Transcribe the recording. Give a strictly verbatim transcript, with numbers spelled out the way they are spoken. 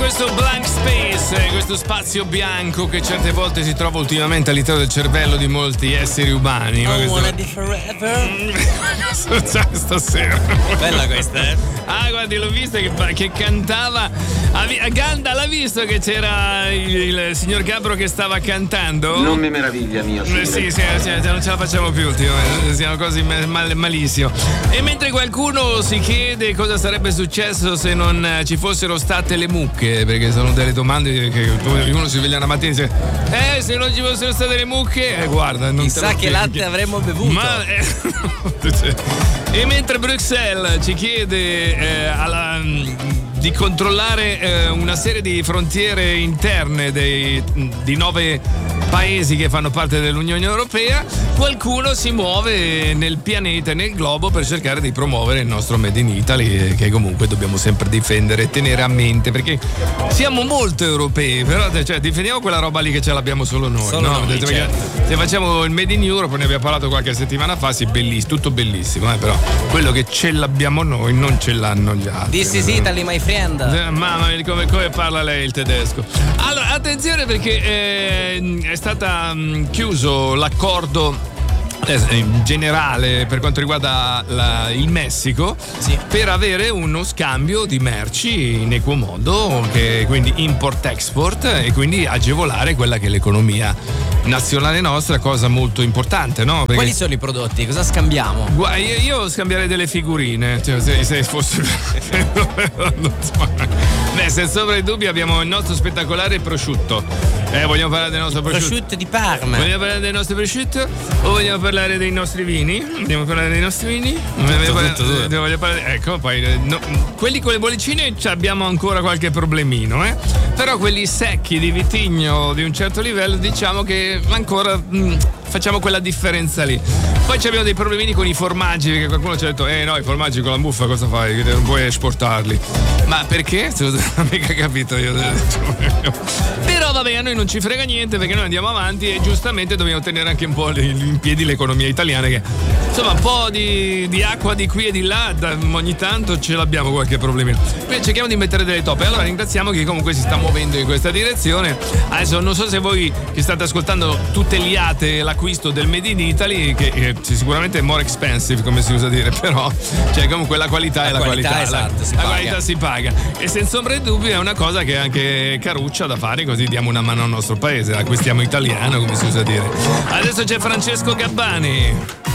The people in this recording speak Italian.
questo blank space, questo spazio bianco che certe volte si trova ultimamente all'interno del cervello di molti esseri umani. Oh, questo... wanna be forever. Cosa c'è stasera? Bella questa, eh? Ah, guardi, l'ho vista che, che cantava. Ganda, l'ha visto che c'era il, il signor Capro che stava cantando? Non mi meraviglia, mio eh, sì, sì, sì, non ce la facciamo più ultimamente, siamo così mal, malissimo. E mentre qualcuno si chiede cosa sarebbe successo se non ci fossero state le mucche, perché sono delle domande che uno si sveglia una mattina e dice eh, se non ci fossero state le mucche, eh, guarda, non chissà che latte avremmo bevuto. Ma, eh, e mentre Bruxelles ci chiede eh, alla, di controllare eh, una serie di frontiere interne dei, di nove paesi che fanno parte dell'Unione Europea, qualcuno si muove nel pianeta e nel globo per cercare di promuovere il nostro Made in Italy, che comunque dobbiamo sempre difendere e tenere a mente, perché siamo molto europei, però cioè, difendiamo quella roba lì che ce l'abbiamo solo noi, solo no? noi, certo. Se facciamo il Made in Europe, ne abbiamo parlato qualche settimana fa, sì, bellissimo, tutto bellissimo, eh, però quello che ce l'abbiamo noi non ce l'hanno gli altri. This is Italy, my friend. Mamma mia, come, come parla lei il tedesco. Allora, attenzione, perché eh, è stata mh, chiuso l'accordo in generale per quanto riguarda la, il Messico, sì, per avere uno scambio di merci in equo modo, che quindi import-export, e quindi agevolare quella che è l'economia nazionale nostra, cosa molto importante, no? Perché quali sono i prodotti? Cosa scambiamo? Guarda, io, io scambierei delle figurine, cioè, se, se fosse non so. Beh, senza ombra di dubbio abbiamo il nostro spettacolare prosciutto. Eh, vogliamo parlare del nostro prosciutto? Prosciutto di Parma. Vogliamo parlare del nostro prosciutto o vogliamo parlare dei nostri vini? Vogliamo parlare dei nostri vini? Tutto, parlare, tutto, tutto. Voglio parlare, ecco, poi no, quelli con le bollicine abbiamo ancora qualche problemino, eh? Però quelli secchi di vitigno di un certo livello, diciamo che ancora mh, facciamo quella differenza lì. Poi abbiamo dei problemini con i formaggi, perché qualcuno ci ha detto eh no, i formaggi con la muffa cosa fai? Non puoi esportarli. Ma perché? Non ho mica capito io. Però vabbè, a noi non ci frega niente, perché noi andiamo avanti e giustamente dobbiamo tenere anche un po' in piedi l'economia italiana, che insomma un po' di, di acqua di qui e di là da, ogni tanto ce l'abbiamo qualche problemino. Quindi cerchiamo di mettere delle toppe. Allora ringraziamo chi comunque si sta muovendo in questa direzione. Adesso non so se voi che state ascoltando tutteliate l'acquisto del Made in Italy, che eh, sicuramente è more expensive, come si usa dire, però cioè comunque la qualità la è la qualità, qualità, esatto, la, si la paga. qualità si paga, e senza ombra di dubbio è una cosa che è anche caruccia da fare, così diamo una mano al nostro paese, acquistiamo italiano, come si usa dire. Adesso c'è Francesco Gabbani.